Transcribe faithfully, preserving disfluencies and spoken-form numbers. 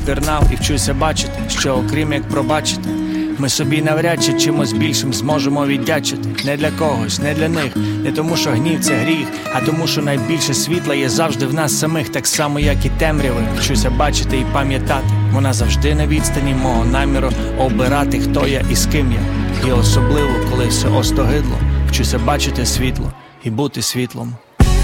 пірнав і вчуся бачити, що окрім як пробачити, ми собі навряд чи чимось більшим зможемо віддячити. Не для когось, не для них, не тому що гнів це гріх, а тому що найбільше світла є завжди в нас самих, так само як і темряви. Вчуся бачити і пам'ятати, вона завжди на відстані мого наміру обирати, хто я і з ким я. І особливо, коли все остогидло, вчуся бачити світло і бути світлом.